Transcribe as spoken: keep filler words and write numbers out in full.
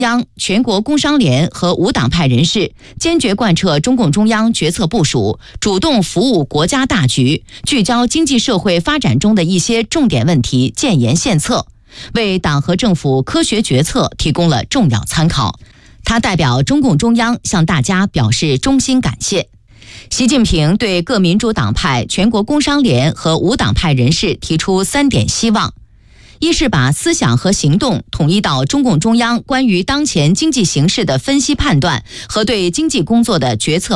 央、全国工商联和无党派人士坚决贯彻中共中央决策部署，主动服务国家大局，聚焦经济社会发展中的一些重点问题，建言献策，为党和政府科学决策提供了重要参考。他代表中共中央向大家表示衷心感谢。习近平对各民主党派、全国工商联和无党派人士提出三点希望：一是把思想和行动统一到中共中央关于当前经济形势的分析判断和对经济工作的决策